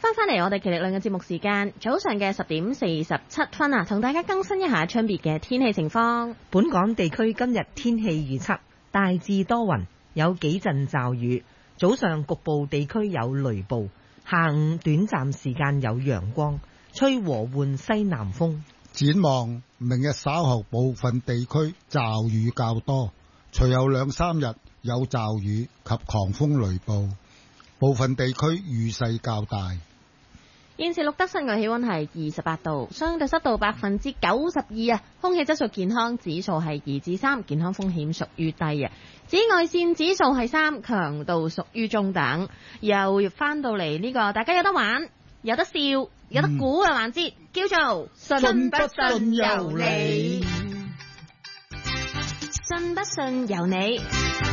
翻嚟我哋奇力量嘅節目時間，早上嘅10點47分啊，同大家更新一下出邊嘅天氣情況。 本港地區今日天氣預測大致多雲，有幾陣驟雨，早上局部地區有雷暴，下午短暫時間有陽光，吹和緩西南風。 展望明日稍後部分地區驟雨較多，隨後2-3日有驟雨及狂風雷暴，部分地區雨勢較大。 現時錄得室外氣溫係28度，相對濕度92%啊，空氣質素健康指數係2至3，健康風險屬於低啊。紫外線指數係3，強度屬於中等。又翻到嚟呢個大家有得玩、有得笑、有得估嘅環節，叫做信不信由你。信不信由你。